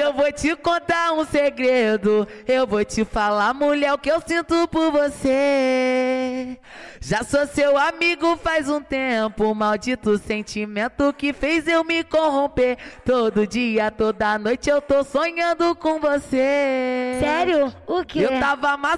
Eu vou te contar um segredo. Eu vou te falar, mulher, o que eu sinto por você. Já sou seu amigo faz um tempo. Maldito sentimento que fez eu me corromper. Todo dia, toda noite eu tô sonhando com você. Sério? O quê? Eu tava